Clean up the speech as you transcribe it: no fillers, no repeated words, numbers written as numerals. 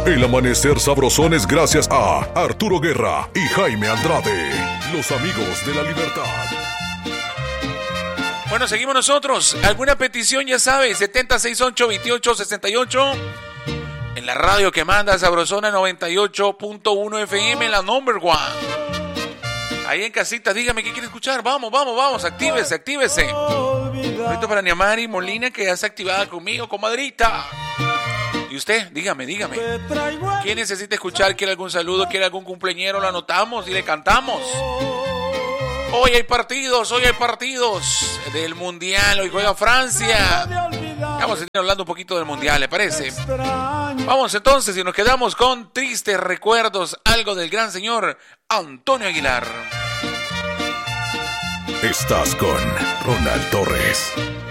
El amanecer sabrosón es gracias a Arturo Guerra y Jaime Andrade, los amigos de la libertad. Bueno, seguimos nosotros. ¿Alguna petición? Ya sabes, 7068-2868. En la radio que manda Sabrosona 98.1 FM, la number one. Ahí en casita, dígame qué quiere escuchar. Vamos, actívese. Ahorita para Niamari Molina, que ya está activada conmigo, comadrita. Y usted, dígame. ¿Quién necesita escuchar? ¿Quiere algún saludo? ¿Quiere algún cumpleañero? Lo anotamos y le cantamos. Hoy hay partidos del Mundial. Hoy juega Francia. Vamos a seguir hablando un poquito del Mundial, ¿le parece? Vamos entonces y nos quedamos con tristes recuerdos, algo del gran señor Antonio Aguilar. Estás con Ronald Torres.